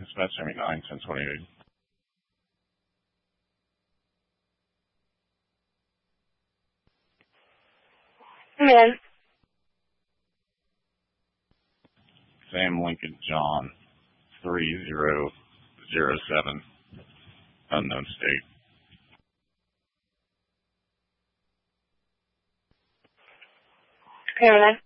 Dispatch 79, 1028. Come in. Sam Lincoln John, 3007, unknown state. Caroline.